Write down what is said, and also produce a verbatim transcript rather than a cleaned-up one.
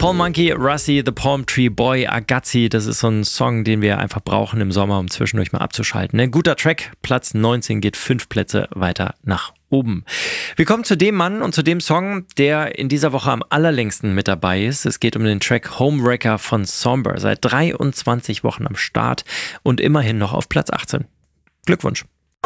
Paul Monkey, Rusty, The Palm Tree Boy, Agazzi, das ist so ein Song, den wir einfach brauchen im Sommer, um zwischendurch mal abzuschalten. Ein guter Track, Platz neunzehn, geht fünf Plätze weiter nach oben. Wir kommen zu dem Mann und zu dem Song, der in dieser Woche am allerlängsten mit dabei ist. Es geht um den Track Homewrecker von Somber, seit dreiundzwanzig Wochen am Start und immerhin noch auf Platz achtzehn. Glückwunsch.